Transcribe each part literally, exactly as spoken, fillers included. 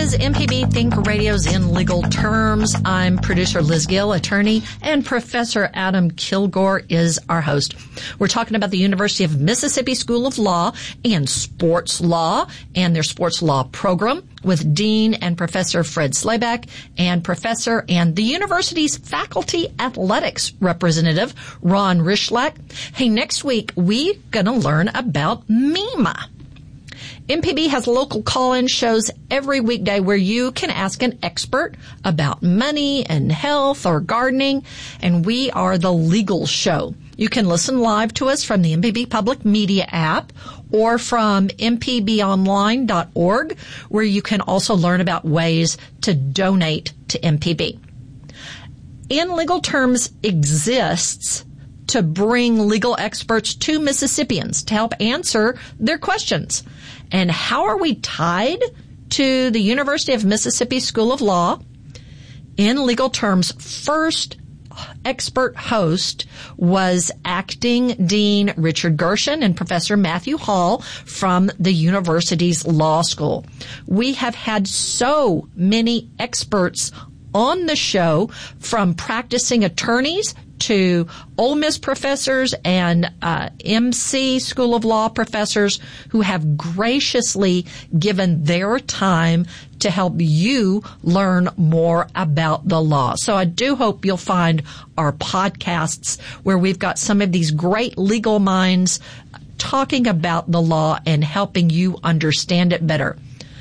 is M P B Think Radio's In Legal Terms. I'm producer Liz Gill, attorney, and Professor Adam Kilgore is our host. We're talking about the University of Mississippi School of Law and sports law and their sports law program with Dean and Professor Fred Slayback and Professor and the university's faculty athletics representative, Ron Rishlak. Hey, next week, we're going to learn about MEMA. M P B has local call-in shows every weekday where you can ask an expert about money and health or gardening, and we are the legal show. You can listen live to us from the M P B Public Media app or from m p b online dot org, where you can also learn about ways to donate to M P B. In Legal Terms exists to bring legal experts to Mississippians to help answer their questions. And how are we tied to the University of Mississippi School of Law? In Legal Terms, first expert host was acting Dean Richard Gershon and Professor Matthew Hall from the university's law school. We have had so many experts on the show, from practicing attorneys to Ole Miss professors and uh, M C School of Law professors who have graciously given their time to help you learn more about the law. So I do hope you'll find our podcasts where we've got some of these great legal minds talking about the law and helping you understand it better.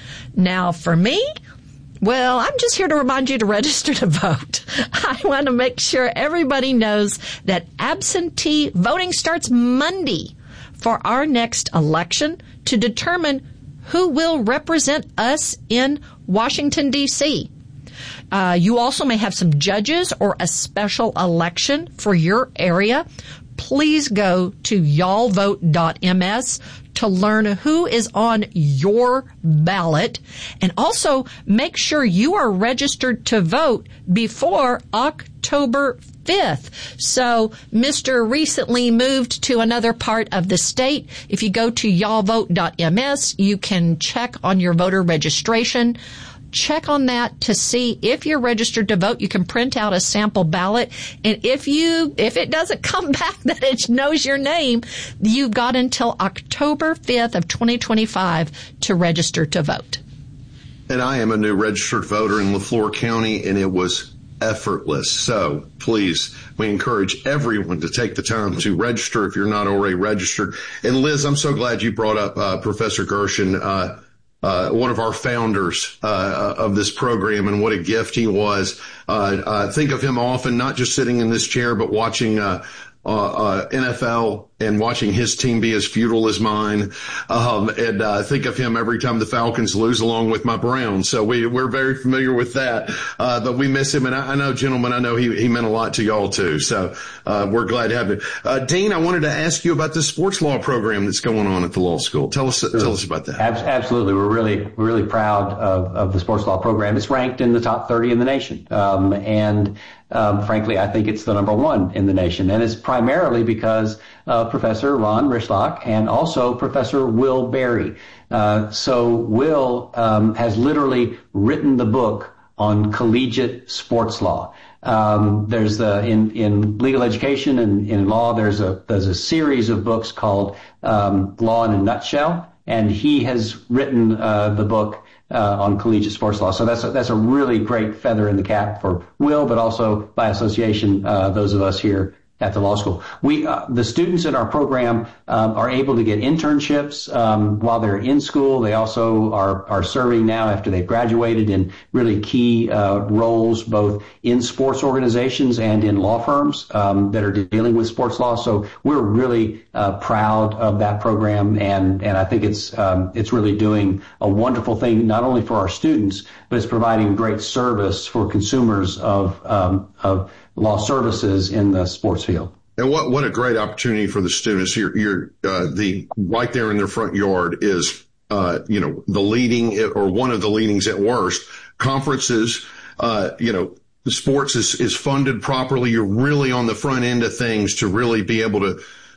Now, for me, well, I'm just here to remind you to register to vote. I want to make sure everybody knows that absentee voting starts Monday for our next election to determine who will represent us in Washington, D C Uh, you also may have some judges or a special election for your area. Please go to y'all vote dot m s to learn who is on your ballot, and also make sure you are registered to vote before October fifth. So, Mister recently moved to another part of the state. If you go to y'all vote dot m s, you can check on your voter registration. Check on that to see if you're registered to vote. You can print out a sample ballot, and if you if it doesn't come back that it knows your name, you've got until October fifth of twenty twenty-five to register to vote. And I am a new registered voter in LaFleur County, and it was effortless. So please, we encourage everyone to take the time to register if you're not already registered. And Liz, I'm so glad you brought up uh, Professor Gershon, uh Uh, one of our founders uh, of this program, and what a gift he was. Uh, uh, think of him often, not just sitting in this chair, but watching uh, uh, uh, N F L and watching his team be as futile as mine. Um, and uh, think of him every time the Falcons lose, along with my Browns. So we, we're very familiar with that. Uh, but we miss him. And I, I know, gentlemen, I know he, he meant a lot to y'all too. So uh, we're glad to have him. Uh, Dean, I wanted to ask you about the sports law program that's going on at the law school. Tell us, sure. tell us about that. Absolutely. We're really, we're really proud of, of the sports law program. It's ranked in the top thirty in the nation. Um, and Um, frankly, I think it's the number one in the nation, and it's primarily because uh, Professor Ron Rishlak and also Professor Will Berry. Uh, so Will um, has literally written the book on collegiate sports law. Um, there's the in in legal education and in law. There's a there's a series of books called um, Law in a Nutshell, and he has written uh, the book Uh, on collegiate sports law. So that's a, that's a really great feather in the cap for Will, but also by association, uh, those of us here at the law school. We, uh, the students in our program, um, are able to get internships, um, while they're in school. They also are, are serving now after they've graduated in really key, uh, roles, both in sports organizations and in law firms, um, that are dealing with sports law. So we're really, uh, proud of that program. And, and I think it's, um, it's really doing a wonderful thing, not only for our students, but it's providing great service for consumers of, um, of, law services in the sports field. And what, what a great opportunity for the students. You're, you're, uh, the, right there in their front yard is, uh, you know, the leading or one of the leadings at worst conferences, uh, you know, the sports is, is funded properly. You're really on the front end of things to really be able to,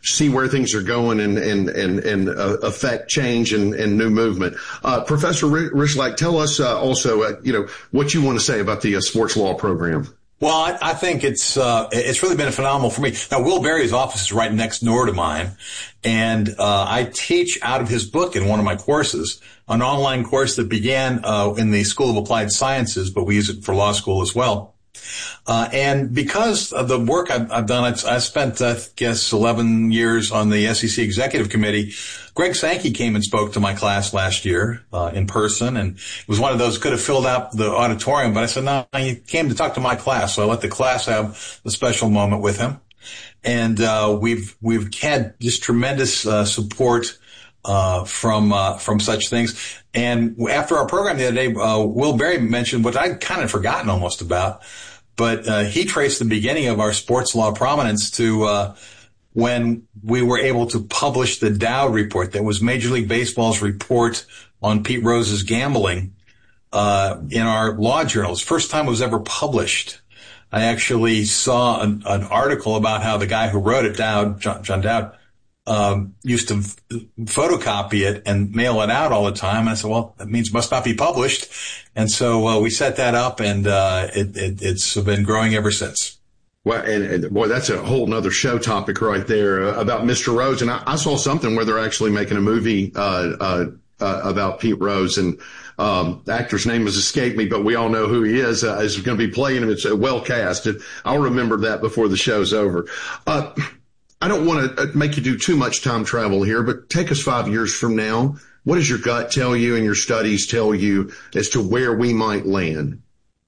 see where things are going and, and, and, and uh, affect change and, and new movement. Uh, Professor Rychlak, tell us uh, also, uh, you know, what you want to say about the uh, sports law program. Well, I, I think it's uh, it's really been phenomenal for me. Now, Will Berry's office is right next door to mine, and uh, I teach out of his book in one of my courses, an online course that began uh, in the School of Applied Sciences, but we use it for law school as well. Uh, and because of the work I've, I've done, I spent, I guess, eleven years on the S E C Executive Committee. Greg Sankey came and spoke to my class last year uh, in person, and it was one of those, could have filled out the auditorium, but I said, no, he came to talk to my class, so I let the class have the special moment with him. And uh, we've we've had just tremendous uh, support uh from uh from such things. And after our program the other day, uh Will Berry mentioned what I'd kind of forgotten almost about, but uh he traced the beginning of our sports law prominence to uh when we were able to publish the Dowd report. That was Major League Baseball's report on Pete Rose's gambling uh in our law journals. First time it was ever published. I actually saw an, an article about how the guy who wrote it, Dowd, John, John Dowd, Um, used to f- photocopy it and mail it out all the time. And I said, well, that means it must not be published. And so uh, we set that up, and uh, it, it, it's been growing ever since. Well, and, and boy, that's a whole nother show topic right there uh, about Mister Rose. And I, I saw something where they're actually making a movie uh, uh, uh, about Pete Rose, and um, the actor's name has escaped me, but we all know who he is. Uh, is going to be playing him. It's uh, well casted. I'll remember that before the show's over. Uh, I don't want to make you do too much time travel here, but take us five years from now. What does your gut tell you and your studies tell you as to where we might land?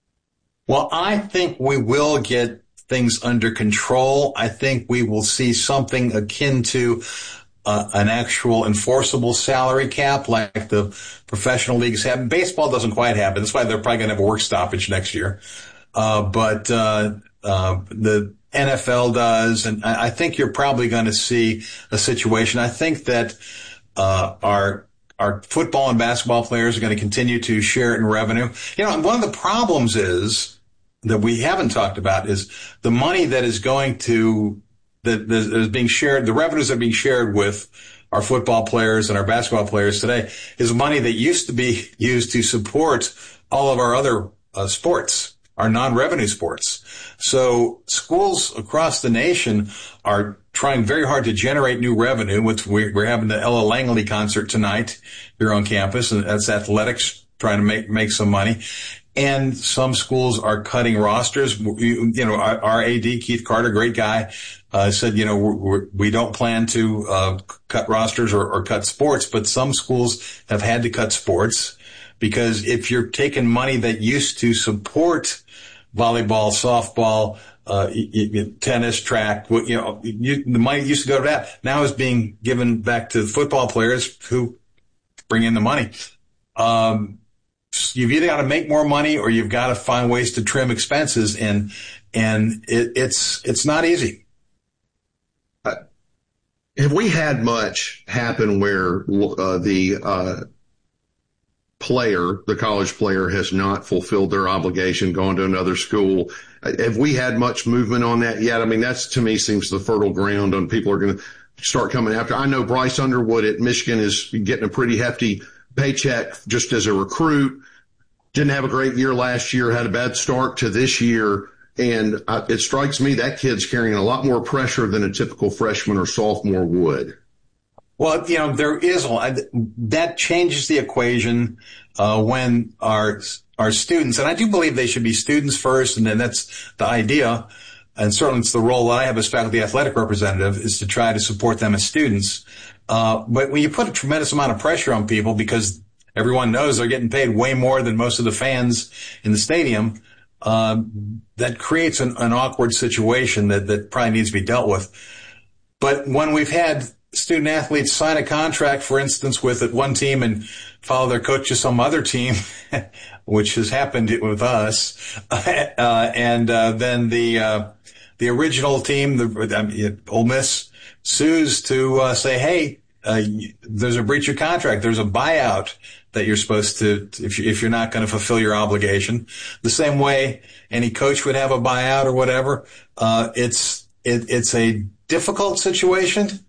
Well, I think we will get things under control. I think we will see something akin to uh, an actual enforceable salary cap like the professional leagues have. Baseball doesn't quite have it. That's why they're probably going to have a work stoppage next year. Uh, but uh, uh, the N F L does, and I think you're probably going to see a situation. I think that uh our our football and basketball players are going to continue to share it in revenue. You know, one of the problems is that we haven't talked about is the money that is going to that, that is being shared. The revenues that are being shared with our football players and our basketball players today is money that used to be used to support all of our other uh, sports, our non-revenue sports. So schools across the nation are trying very hard to generate new revenue. Which we're having the Ella Langley concert tonight here on campus, and that's athletics trying to make make some money. And some schools are cutting rosters. You, you know, our, our A D, Keith Carter, great guy, uh, said, you know, we're, we don't plan to uh, cut rosters or, or cut sports, but some schools have had to cut sports because if you're taking money that used to support volleyball, softball, uh, tennis, track, you know, you, the money used to go to that. Now is being given back to football players who bring in the money. Um, you've either got to make more money or you've got to find ways to trim expenses, and, and it, it's, it's not easy. Uh, have we had much happen where, uh, the, uh, player, the college player, has not fulfilled their obligation, gone to another school? Have we had much movement on that yet? I mean, that's, to me, seems the fertile ground on people are going to start coming after. I know Bryce Underwood at Michigan is getting a pretty hefty paycheck just as a recruit. Didn't have a great year last year, had a bad start to this year. And uh, it strikes me that kid's carrying a lot more pressure than a typical freshman or sophomore would. Well, you know, there is that changes the equation uh, when our our students, and I do believe they should be students first, and then that's the idea, and certainly it's the role that I have as faculty athletic representative is to try to support them as students. Uh, but when you put a tremendous amount of pressure on people because everyone knows they're getting paid way more than most of the fans in the stadium, uh, that creates an, an awkward situation that, that probably needs to be dealt with. But when we've had student athletes sign a contract, for instance, with one team and follow their coach to some other team, which has happened with us, uh, and uh, then the uh, the original team, the uh, Ole Miss, sues to uh, say, hey, uh, there's a breach of contract, there's a buyout that you're supposed to, if, you, if you're not going to fulfill your obligation. The same way any coach would have a buyout or whatever. Uh, it's it, it's a difficult situation.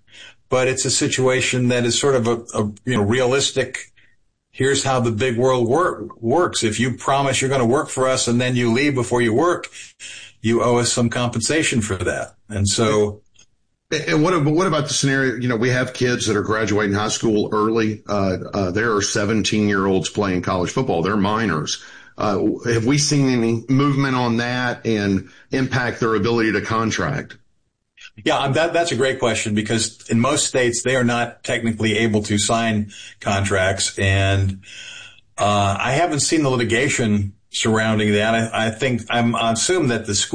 but it's a situation that is sort of a, a you know, realistic. Here's how the big world work, works. If you promise you're going to work for us and then you leave before you work, you owe us some compensation for that. And so. And what, what about the scenario? You know, we have kids that are graduating high school early. Uh, uh, there are seventeen year olds playing college football. They're minors. Uh, have we seen any movement on that and impact their ability to contract? Yeah, that, that's a great question, because in most states, they are not technically able to sign contracts. And, uh, I haven't seen the litigation surrounding that. I, I think I'm, I assume that the school